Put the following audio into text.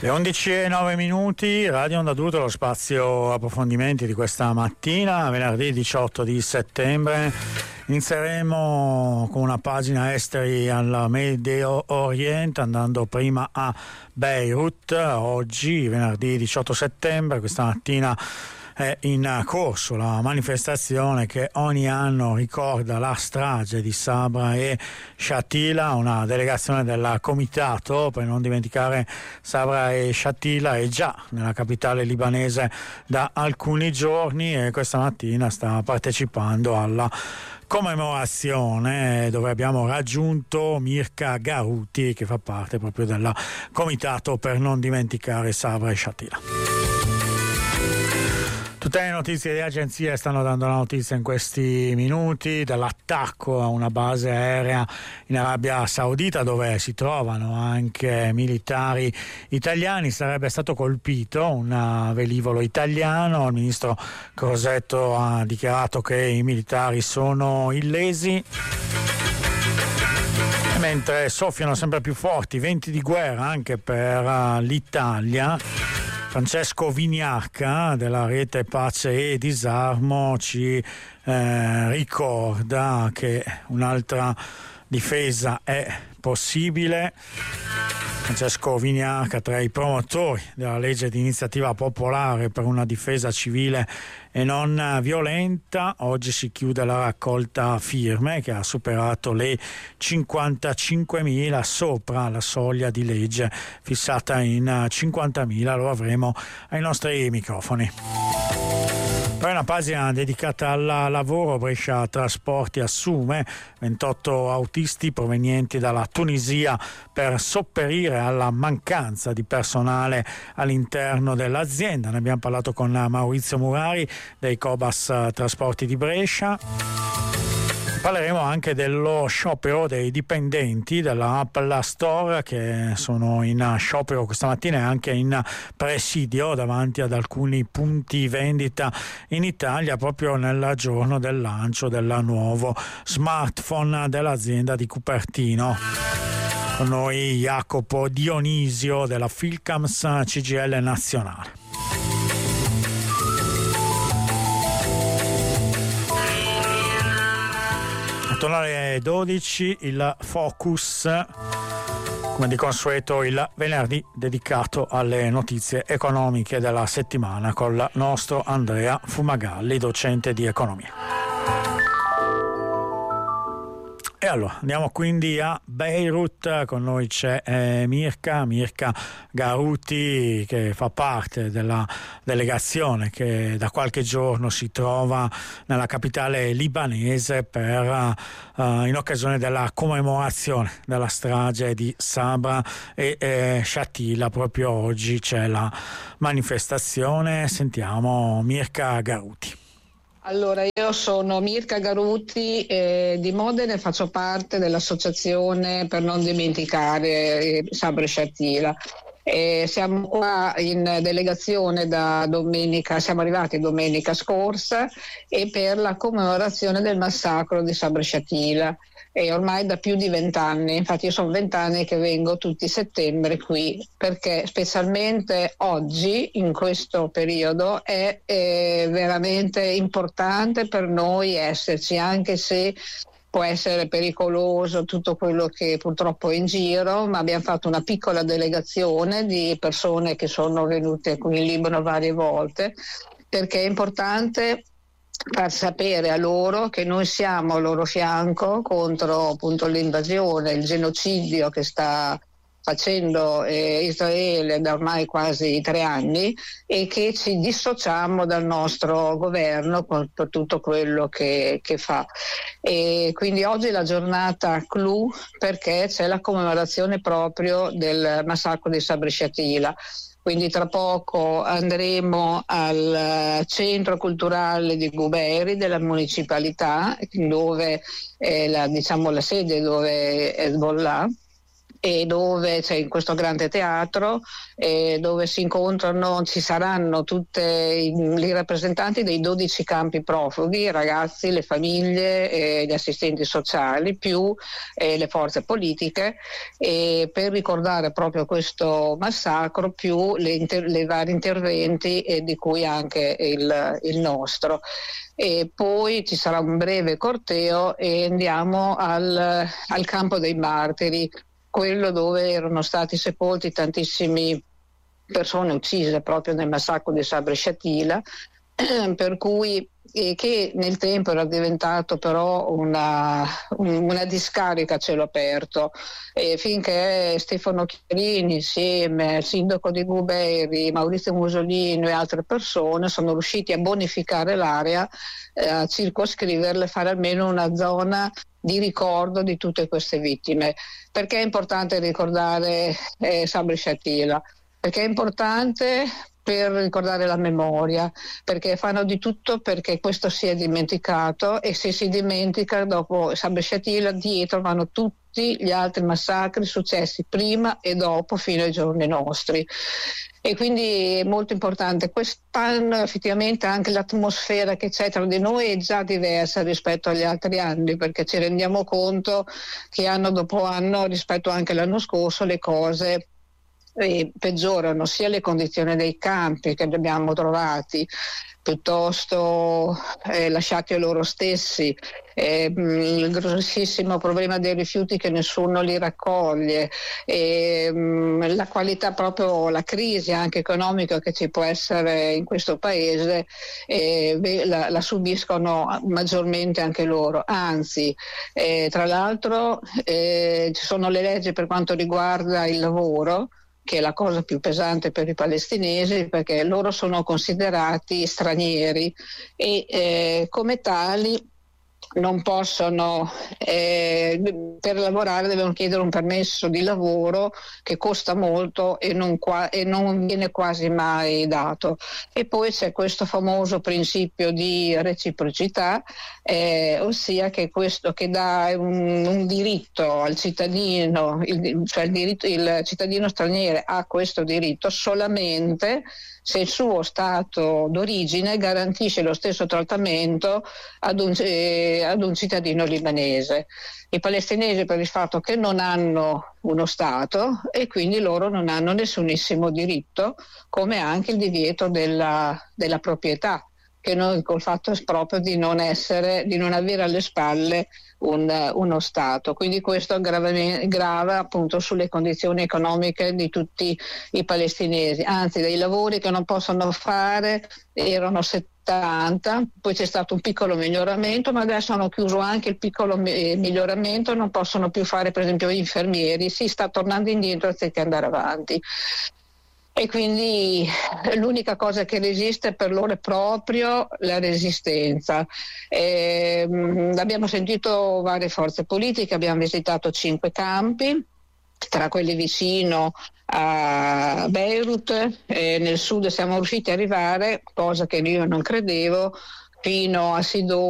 Le 11:09, Radio Onda d'Urto, lo spazio approfondimenti di questa mattina, venerdì 18 di settembre. Inizieremo con una pagina esteri al Medio Oriente, andando prima a Beirut. Oggi, venerdì 18 settembre, questa mattina è in corso la manifestazione che ogni anno ricorda la strage di Sabra e Shatila. Una delegazione del comitato per non dimenticare Sabra e Shatila è già nella capitale libanese da alcuni giorni e questa mattina sta partecipando alla commemorazione, dove abbiamo raggiunto Mirka Garuti, che fa parte proprio del comitato per non dimenticare Sabra e Shatila. Tutte le notizie di agenzie stanno dando la notizia in questi minuti dell'attacco a una base aerea in Arabia Saudita, dove si trovano anche militari italiani. Sarebbe stato colpito un velivolo italiano. Il ministro Crosetto ha dichiarato che i militari sono illesi. Mentre soffiano sempre più forti venti di guerra anche per l'Italia, Francesco Vignacca della rete Pace e Disarmo ci ricorda che un'altra difesa è possibile. Francesco Vignacca, tra i promotori della legge di iniziativa popolare per una difesa civile e non violenta, oggi si chiude la raccolta firme che ha superato le 55.000, sopra la soglia di legge fissata in 50.000. Lo avremo ai nostri microfoni. Poi una pagina dedicata al lavoro. Brescia Trasporti assume 28 autisti provenienti dalla Tunisia per sopperire alla mancanza di personale all'interno dell'azienda. Ne abbiamo parlato con Maurizio Murari dei Cobas Trasporti di Brescia. Parleremo anche dello sciopero dei dipendenti della Apple Store, che sono in sciopero questa mattina e anche in presidio davanti ad alcuni punti vendita in Italia, proprio nel giorno del lancio del nuovo smartphone dell'azienda di Cupertino. Con noi Jacopo Dionisio della Philcams CGIL Nazionale. Attorno alle 12 il Focus, come di consueto il venerdì dedicato alle notizie economiche della settimana col nostro Andrea Fumagalli, docente di economia. E allora andiamo quindi a Beirut. Con noi c'è Mirka Garuti, che fa parte della delegazione che da qualche giorno si trova nella capitale libanese per in occasione della commemorazione della strage di Sabra e Shatila. Proprio oggi c'è la manifestazione. Sentiamo Mirka Garuti. Allora, io sono Mirka Garuti di Modena e faccio parte dell'associazione per non dimenticare Sabra e Shatila. Siamo qua in delegazione da domenica, siamo arrivati domenica scorsa e per la commemorazione del massacro di Sabra e Shatila. E ormai da più di 20 anni, infatti io sono 20 anni che vengo tutti i settembre qui, perché specialmente oggi, in questo periodo, è veramente importante per noi esserci, anche se può essere pericoloso tutto quello che purtroppo è in giro, ma abbiamo fatto una piccola delegazione di persone che sono venute qui in Libano varie volte, perché è importante far sapere a loro che noi siamo al loro fianco contro appunto l'invasione, il genocidio che sta facendo Israele da ormai quasi 3 anni e che ci dissociamo dal nostro governo per tutto quello che fa. E quindi oggi è la giornata clou perché c'è la commemorazione proprio del massacro di Sabra e Shatila. Quindi tra poco andremo al centro culturale di Guberi della municipalità, dove è la sede dove è Hezbollah, e dove c'è in questo grande teatro dove si incontrano, ci saranno tutti i rappresentanti dei 12 campi profughi, i ragazzi, le famiglie, gli assistenti sociali più le forze politiche, per ricordare proprio questo massacro più le vari interventi di cui anche il nostro. E poi ci sarà un breve corteo e andiamo al campo dei martiri, quello dove erano stati sepolti tantissimi persone uccise proprio nel massacro di Sabra e Shatila, per cui che nel tempo era diventato però una discarica a cielo aperto, finché Stefano Chiarini insieme al sindaco di Guberi, Maurizio Musolino e altre persone sono riusciti a bonificare l'area, a circoscriverla e fare almeno una zona di ricordo di tutte queste vittime. Perché è importante ricordare Sabra e Shatila? Perché è importante per ricordare la memoria, perché fanno di tutto perché questo sia dimenticato, e se si dimentica dopo Sabra e Shatila dietro vanno tutti gli altri massacri successi prima e dopo fino ai giorni nostri. E quindi è molto importante. Quest'anno effettivamente anche l'atmosfera che c'è tra di noi è già diversa rispetto agli altri anni, perché ci rendiamo conto che anno dopo anno, rispetto anche all'anno scorso, le cose peggiorano, sia le condizioni dei campi che abbiamo trovati piuttosto lasciati a loro stessi, il grossissimo problema dei rifiuti che nessuno li raccoglie, la qualità, proprio la crisi anche economica che ci può essere in questo paese, la subiscono maggiormente anche loro, anzi tra l'altro ci sono le leggi per quanto riguarda il lavoro, che è la cosa più pesante per i palestinesi, perché loro sono considerati stranieri e come tali non possono, per lavorare devono chiedere un permesso di lavoro che costa molto e non viene quasi mai dato. E poi c'è questo famoso principio di reciprocità, ossia che questo che dà un diritto al cittadino, il cittadino straniero ha questo diritto solamente se il suo stato d'origine garantisce lo stesso trattamento ad un cittadino libanese. I palestinesi, per il fatto che non hanno uno stato, e quindi loro non hanno nessunissimo diritto, come anche il divieto della proprietà, che noi col fatto proprio di non avere alle spalle uno Stato. Quindi questo grava appunto sulle condizioni economiche di tutti i palestinesi, anzi dei lavori che non possono fare erano 70, poi c'è stato un piccolo miglioramento, ma adesso hanno chiuso anche il piccolo miglioramento, non possono più fare per esempio gli infermieri, si sta tornando indietro anziché andare avanti. E quindi l'unica cosa che resiste per loro è proprio la resistenza. Abbiamo sentito varie forze politiche, abbiamo visitato 5 campi, tra quelli vicino a Beirut, nel sud siamo riusciti ad arrivare, cosa che io non credevo, fino a Sidone,